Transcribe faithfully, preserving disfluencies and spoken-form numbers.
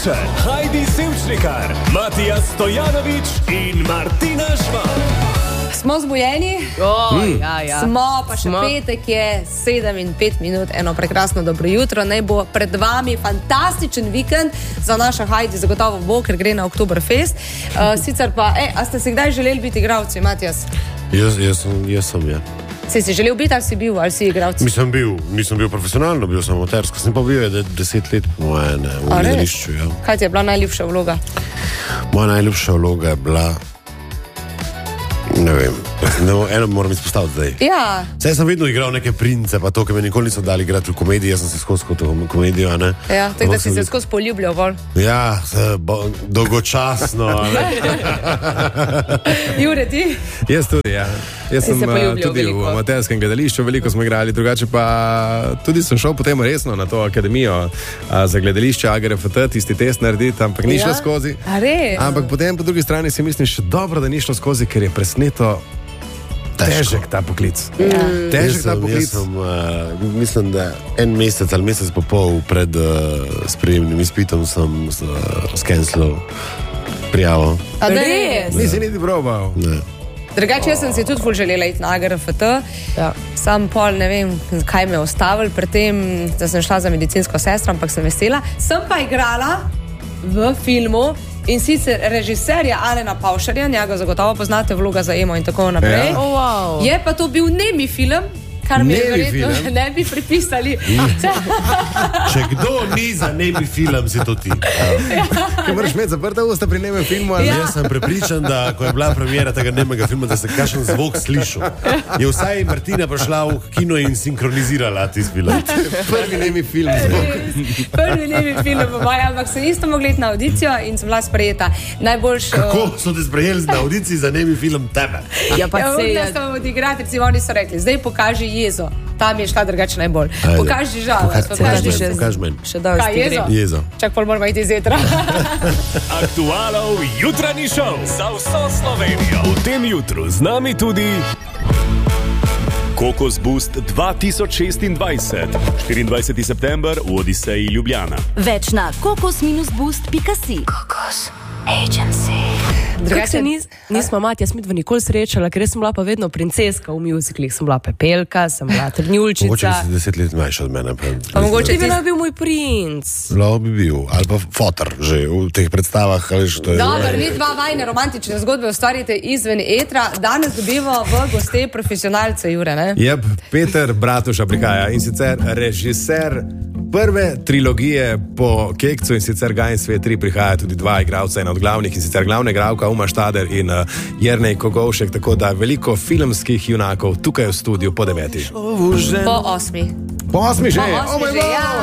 Avšar, Heidi Sevčnikar, Matija Stojanović in Martina Žvan. Smo zbujeni? Oh, mm. ja, ja. Smo, pa še Smo. Petek je sedem in pet minut, eno prekrasno dobro jutro. Naj bo pred vami fantastičen vikend, za našo Heidi zagotovo bo, ker gre na Oktoberfest. Uh, sicer pa, e, a ste si kdaj želeli biti igralci, Matijas? Jaz, jaz, jaz sem, ja. Si si želel biti, ali si bil, ali si igralci? Nisem bil, nisem bil profesionalno, bil sem amatersko. Sem pa bil je deset let po moje, ne, v gledališču, ja. Kaj ti je bila najljubša vloga? Moja najljubša vloga je bila, ne vem, eno moram izpostaviti zdaj. Ja. Saj sem vedno igral neke prince, pa to, ki me nikoli niso dali igrati v komediji, jaz sem se skozi kot v komedijo, ne. Ja, tako da si se skozi poljubljal bolj. Ja, se, bo, dolgočasno, ne. Jure, ti? Jaz tudi, ja. Jaz sem tudi veliko v amaterskem gledališču, veliko smo igrali, drugače pa tudi sem šel potem resno na to akademijo a, za gledališče A G R F T, tisti test narediti, ampak ni šlo ja? skozi. A res? Ampak potem po drugi strani si mislim še dobro, da ni šlo skozi, ker je presneto težek ta poklic. Ja. Težek ta poklic. Jaz sem, uh, mislim, da en mesec ali mesec pa pol pred uh, sprejemnim izpitom sem uh, skenslil prijavo. A res? Nisi niti probal. Ne. Drugače, jaz sem si tudi ful želela iti na A G R F T, ja. Sam pol ne vem, kaj me je ostavil pri tem, da sem šla za medicinsko sestro, ampak sem vesela. Sem pa igrala v filmu in sicer režiserja Alena Pavšarja, njega zagotovo poznate, Vloga za Emo in tako naprej. Ja. Oh, wow. Je pa to bil nemi film, kar mi je verjetno ne bi pripisali. Če kdo ni za nemi film, si to ti. Ja. Kaj moraš imeti zaprta usta pri nemem filmu? Ali? Ja. Jaz sem prepričan, da ko je bila premiera tega nemega filma, da se kakšen zvok slišal. Je vsaj Martina prišla v kino in sinkronizirala tisti film. Prvi nemi film zvok. Prvi nemi film po mojem, ampak sem isto mogla iti na audicijo in sem bila sprejeta. Najboljš... Kako so te sprejeli na audiciji za nemi film tebe? Ja, pa se je... Ja, sem odigrati, recimo, oni so rekli, zdaj pokaži jezo. Tam je šla drugače najbolj. Ajde. Pokaži žalost. Pokaži meni, pokaži meni. Še dal Kaj, jezo? Jezo. Čak pol moramo iti zetra. Aktualov jutranji šov za vso Slovenijo. V tem jutru z nami tudi Kokos Boost dva tisoč šestindvajset. štiriindvajseti september v Odiseji Ljubljana. Več na kokos boost pika si. Kokos Agency. Drugače se nis, nismo Matija Smitva nikoli srečala, ker sem bila pa vedno princeska v mjuziklih. Sem bila Pepelka, sem bila Trnjulčica. Mogoče si deset let mlajša od mene. Pa mogoče bi bil moj princ. Lahko bi bil, ali pa fotor že v teh predstavah. Dobar, vi dva vajne romantične zgodbe ustvarite izven etra. Danes dobimo v goste profesionalce, Jure, ne? Jep, Peter Bratuša prihaja in sicer režiser prve trilogije po Kekcu in sicer Gaj in svet tri prihaja tudi dva igralca, ena od glavnih in sicer glavna igralka Uma Štader in uh, Jernej Kogovšek, tako da veliko filmskih junakov tukaj v studiu po deveti. Po osmi. Po osmi že? Po osmi že, ja.